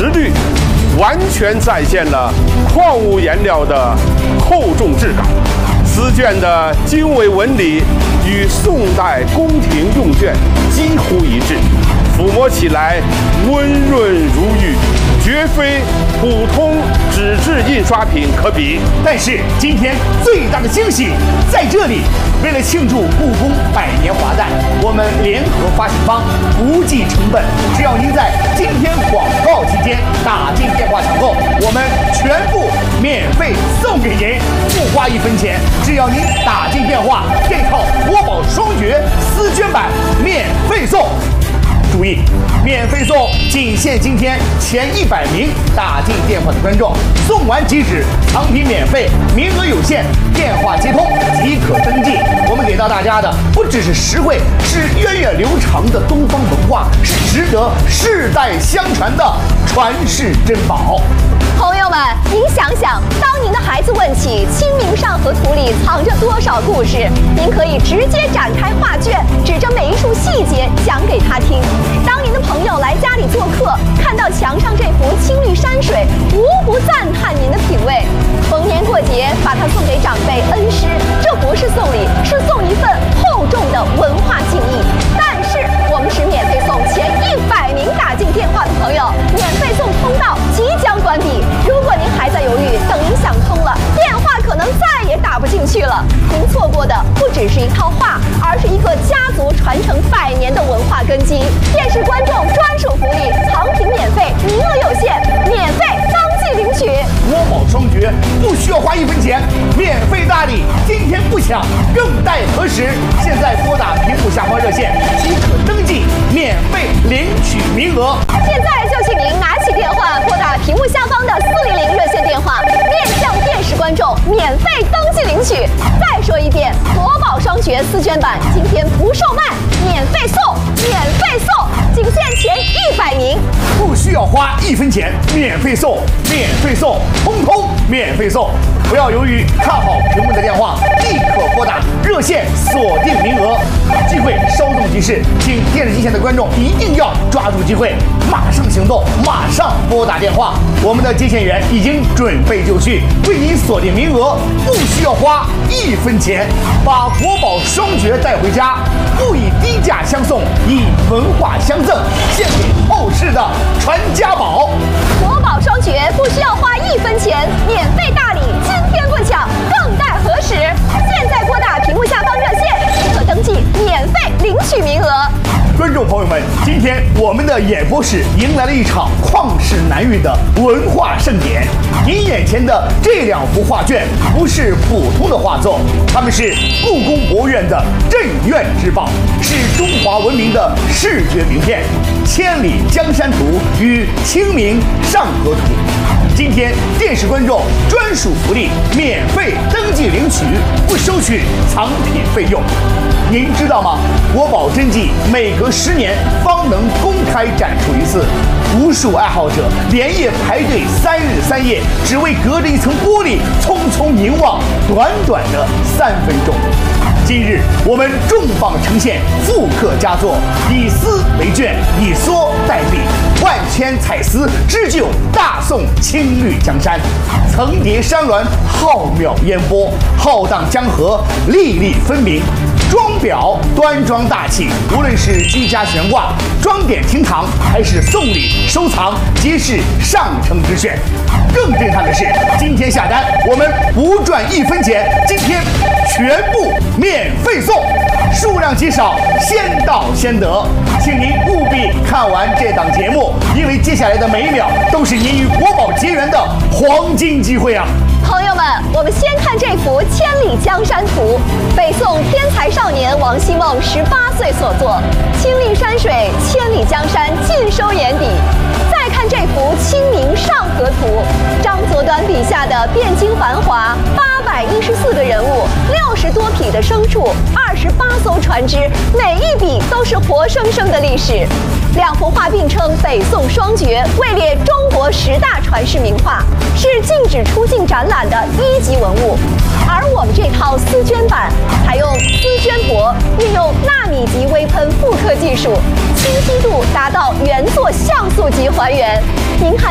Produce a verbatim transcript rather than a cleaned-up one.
实律，完全再现了矿物颜料的厚重质感。此卷的经纬纹理与宋代宫廷用卷几乎一致，抚摸起来温润如玉，绝非普通纸质印刷品可比。 但是今天最大的惊喜在这里，为了庆祝故宫百年华诞，我们联合发行方不计成本，只要您在今天广告期间打进电话抢购，我们全部免费送给您，不花一分钱。只要您打进电话，这套国宝双绝丝绢版免费送。注意，免费送仅限今天前一百名打进电话的观众，送完即止，藏品免费，名额有限，电话接通即可登记。我们给到大家的不只是实惠，是源远流长的东方文化，是值得世代相传的传世珍宝。 朋友们，您想想，当您的孩子问起《清明上河图》里藏着多少故事，您可以直接展开画卷，指着每一处细节讲给他听。当您的朋友来家里做客，看到墙上这幅青绿山水，无不赞叹您的品味。逢年过节，把它送给长辈恩师，这不是送礼，是送一份厚重的文化敬意。但是我们是免费送前一百名打进电话的朋友，免费送通道即将关闭。如果您还在犹豫，等您想通了，电话可能再也打不进去了。您错过的不只是一套画，而是一个家族传承百年的文化根基。电视观众专属福利，藏品免费，名额有限，免费当即领取。 国宝双绝不需要花一分钱，免费大礼，今天不抢更待何时？现在拨打屏幕下方热线即可登记，免费领取名额。 现在就请您拿起电话，拨打屏幕下方的四零零热线电话，面向电视观众免费登记领取。再说一遍，国宝双绝丝绢版今天不售卖，免费送，免费送，仅限前一百名， 不需要花一分钱，免费送，免费送，通通免费送。不要犹豫，看好屏幕的电话，立刻拨打热线锁定名额。机会稍纵即逝，请电视机前的观众一定要抓住机会，马上行动，马上拨打电话。我们的接线员已经准备就绪，为您锁定名额，不需要花一分钱，把国宝双绝带回家，不以低价相送，以文化相赠，献给后世的传家宝。 国宝双绝不需要花一分钱，免费大礼，今天不抢更待何时？现在拨打屏幕下方热线即可登记，免费领取名额。 观众朋友们，今天我们的演播室迎来了一场旷世难遇的文化盛典。您眼前的这两幅画卷不是普通的画作，它们是故宫博物院的镇院之宝，是中华文明的视觉名片《千里江山图》与《清明上河图》。今天电视观众专属福利，免费登记领取，不收取藏品费用。您知道吗？国宝真迹每隔十年方能公开展出一次，无数爱好者连夜排队三日三夜，只为隔着一层玻璃匆匆凝望短短的三分钟。今日我们重磅呈现复刻佳作，以丝为卷，以梭代笔，万千彩丝织就大宋青绿江山，层叠山峦，浩渺烟波，浩荡江河，粒粒分明。装裱端庄大气，无论是居家悬挂、装点厅堂，还是送礼收藏，皆是上乘之选。更震撼的是，今天下单我们不赚一分钱，今天全部免费送，数量极少，先到先得。请您务必看完这档节目，因为接下来的每一秒都是您与国宝结缘的黄金机会啊！ 朋友们，我们先看这幅《千里江山图》，北宋天才少年王希孟十八岁所作，青绿山水，千里江山尽收眼底。再看这幅《清明上河图》，张择端笔下的汴京繁华，八百一十四个人物，六十多匹的牲畜，二十八艘船只，每一笔都是活生生的历史。两幅画并称北宋双绝，位列中国十大传世名画，是禁止出境展览的一级文物。而我们这套丝绢版采用丝绢帛，运用纳米级微喷复刻技术，清晰度达到原作像素级还原。您看。